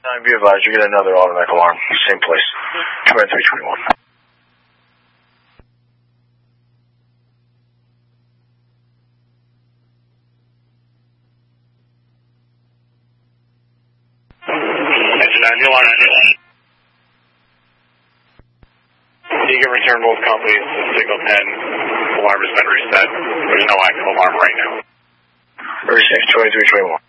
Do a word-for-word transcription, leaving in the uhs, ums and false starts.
nine, be advised, you get another automatic alarm. Same place. Command three twenty-one. Engine nine, the alarm is still on. You can return both companies to signal ten. Alarm has been reset. There's no active alarm right now. Very safe, twenty-three twenty-one.